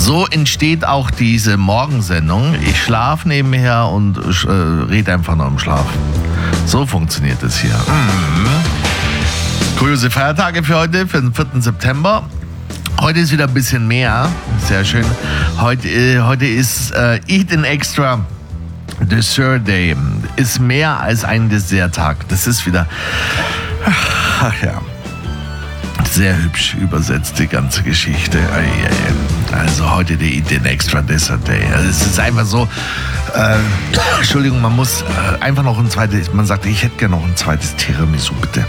So entsteht auch diese Morgensendung. Ich schlafe nebenher und rede einfach noch im Schlaf. So funktioniert es hier. Kuriose Feiertage für heute, für den 4. September. Heute ist wieder ein bisschen mehr. Sehr schön. Heute ist Eat an Extra Dessert Day. Ist mehr als ein Desserttag. Das ist wieder... Ach ja. Sehr hübsch übersetzt, die ganze Geschichte. Also heute der Eat an Extra Dessert Day. Also es ist einfach so... Entschuldigung, man muss einfach noch ein zweites... Man sagt, ich hätte gerne noch ein zweites Tiramisu, bitte.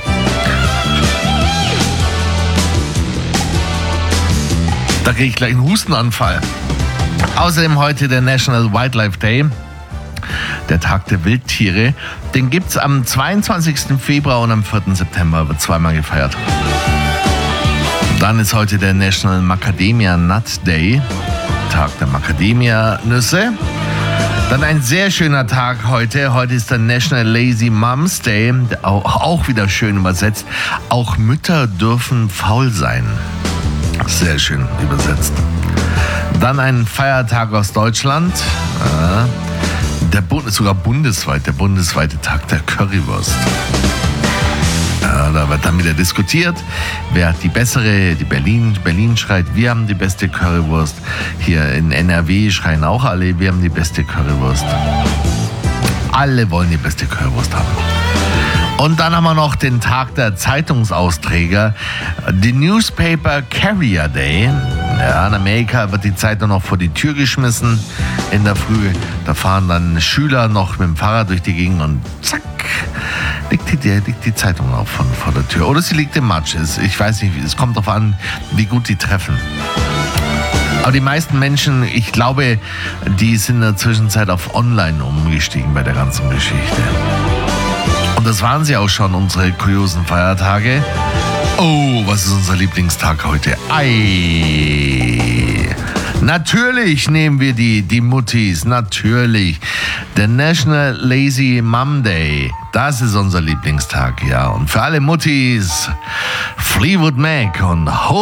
Da kriege ich gleich einen Hustenanfall. Außerdem heute der National Wildlife Day, der Tag der Wildtiere. Den gibt es am 22. Februar und am 4. September, wird zweimal gefeiert. Dann ist heute der National Macadamia Nut Day, Tag der Macadamia-Nüsse. Dann ein sehr schöner Tag heute. Heute ist der National Lazy Moms Day, auch wieder schön übersetzt. Auch Mütter dürfen faul sein. Sehr schön übersetzt. Dann ein Feiertag aus Deutschland. Sogar bundesweit, der bundesweite Tag der Currywurst. Da wird dann wieder diskutiert, wer hat die bessere, Berlin schreit, wir haben die beste Currywurst. Hier in NRW schreien auch alle, wir haben die beste Currywurst. Alle wollen die beste Currywurst haben. Und dann haben wir noch den Tag der Zeitungsausträger, die Newspaper Carrier Day. Ja, in Amerika wird die Zeitung noch vor die Tür geschmissen in der Früh. Da fahren dann Schüler noch mit dem Fahrrad durch die Gegend und zack, liegt die Zeitung auch vor der Tür. Oder sie liegt im Matsch. Ich weiß nicht, es kommt darauf an, wie gut die treffen. Aber die meisten Menschen, ich glaube, die sind in der Zwischenzeit auf Online umgestiegen bei der ganzen Geschichte. Und das waren sie auch schon, unsere kuriosen Feiertage. Oh, was ist unser Lieblingstag heute? Ei! Natürlich nehmen wir die Muttis, natürlich. Der National Lazy Mom Day, das ist unser Lieblingstag, ja. Und für alle Muttis, Fleetwood Mac und